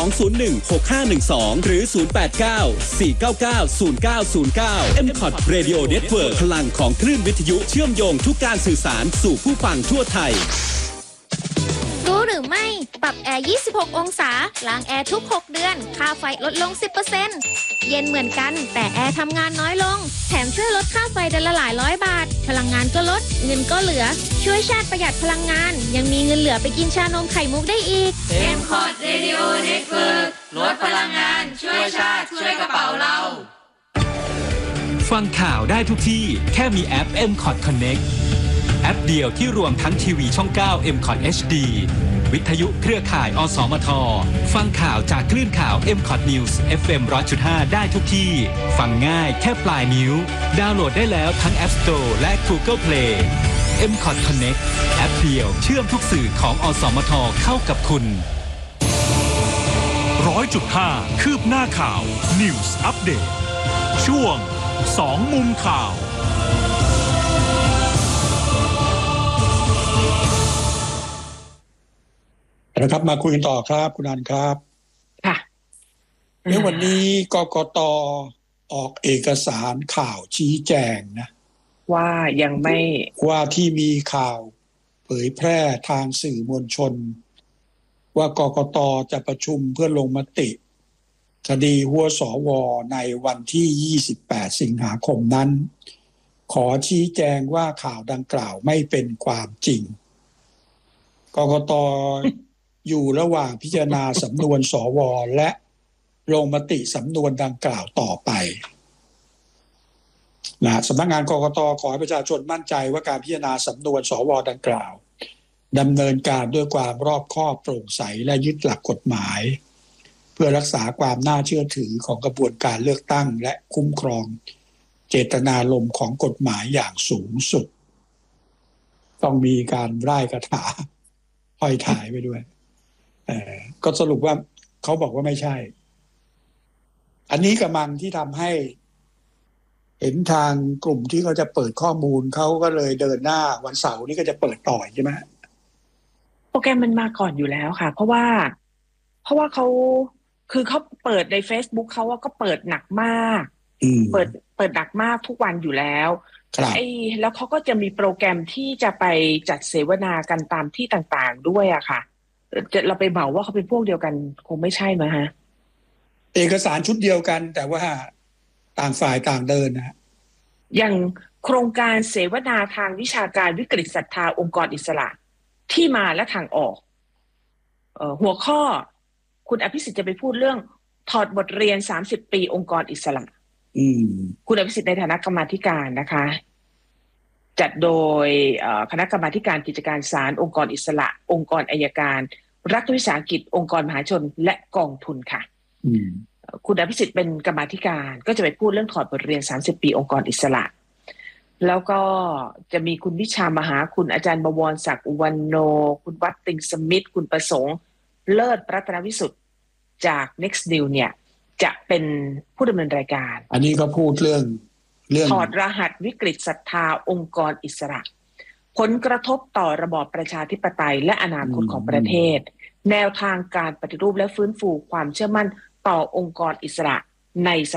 201-6512 หรือ 089-499-0909 MCOT Radio Network พลังของคลื่นวิทยุเชื่อมโยงทุกการสื่อสารสู่ผู้ฟังทั่วไทยรู้หรือไม่ปรับแอร์ 26 องศาล้างแอร์ทุก 6 เดือนค่าไฟลดลง 10% เย็นเหมือนกันแต่แอร์ทำงานน้อยลงแถมช่วยลดค่าไฟเดือนละหลายร้อยบาทพลังงานก็ลดเงินก็เหลือช่วยชาติประหยัดพลังงานยังมีเงินเหลือไปกินชานมไข่มุกได้อีก MCOT Radio Network ลดพลังงานช่วยชาติช่วยกระเป๋าเราฟังข่าวได้ทุกที่แค่มีแอป MCOT Connect แอปเดียวที่รวมทั้งทีวีช่อง 9 MCOT HD วิทยุเครือข่ายอสมทฟังข่าวจากคลื่นข่าว MCOT News FM 100.5 ได้ทุกที่ฟังง่ายแค่ปลายนิ้วดาวน์โหลดได้แล้วทั้ง App Store และ Google Play MCOT Connect แอปเดียวเชื่อมทุกสื่อของอสมทเข้ากับคุณ 100.5 คืบหน้าข่าว News Update ช่วง2มุมข่าวนะครับมาคุยกันต่อครับคุณอันครับค่ะในวันนี้กกต.ออกเอกสารข่าวชี้แจงนะว่ายังไม่ว่าที่มีข่าวเผยแพร่ทางสื่อมวลชนว่ากกต.จะประชุมเพื่อลงมติคดีหัวสว.ในวันที่28สิงหาคมนั้นขอชี้แจงว่าข่าวดังกล่าวไม่เป็นความจริงกกต.อยู่ระหว่างพิจารณาสำนวนสว.และลงมติสำนวนดังกล่าวต่อไปนะสำนักงานกกต.ขอให้ประชาชนมั่นใจว่าการพิจารณาสำนวนสว.ดังกล่าวดำเนินการด้วยความรอบคอบโปร่งใสและยึดหลักกฎหมายเพื่อรักษาความน่าเชื่อถือของกระบวนการเลือกตั้งและคุ้มครองเจตนารมณ์ของกฎหมายอย่างสูงสุดต้องมีการร่ายคาถาห้อยถ่ายไปด้วยก็สรุปว่าเขาบอกว่าไม่ใช่อันนี้กำลังที่ทำให้เห็นทางกลุ่มที่เขาจะเปิดข้อมูลเขาก็เลยเดินหน้าวันเสาร์นี้ก็จะเปิดต่อใช่ไหมโปรแกรมมันมาก่อนอยู่แล้วค่ะเพราะว่าเขาคือเขาเปิดใน Facebook เขาว่าก็เปิดหนักมากเปิดหนักมากทุกวันอยู่แล้วแล้วเขาก็จะมีโปรแกรมที่จะไปจัดเสวนากันตามที่ต่างๆด้วยอะค่ะเราไปเหมาว่าเขาเป็นพวกเดียวกันคงไม่ใช่มั้ยฮะเอกสารชุดเดียวกันแต่ว่าต่างฝ่ายต่างเดินนะอย่างโครงการเสวนาทางวิชาการวิกฤตศรัทธาองค์กรอิสระที่มาและทางออกหัวข้อคุณอภิสิทธิ์จะไปพูดเรื่องถอดบทเรียน30ปีองค์กรอิสระคุณอภิสิทธิ์ในฐานะกรรมาธิการนะคะจัดโดยคณะกรรมาธิการกิจการศาลองค์กรอิสระองค์กรอัยการรัฐวิสาหกิจองค์กรมหาชนและกองทุนค่ะคุณอภิสิทธิ์เป็นกรรมาธิการก็จะไปพูดเรื่องถอดบทเรียน30ปีองค์กรอิสระแล้วก็จะมีคุณวิชามหาคุณอาจารย์บวรศักดิ์อุวันโนคุณวัดติงสมิธคุณประสงค์เลิศรัตนวิสุทธิ์จาก Next New เนี่ยจะเป็นผู้ดำเนินรายการอันนี้ก็พูดเรื่องถอดรหัสวิกฤตศรัทธาองค์กรอิสระผลกระทบต่อระบอบประชาธิปไตยและอนาคตของประเทศแนวทางการปฏิรูปและฟื้นฟูความเชื่อมั่นต่อองค์กรอิสระใน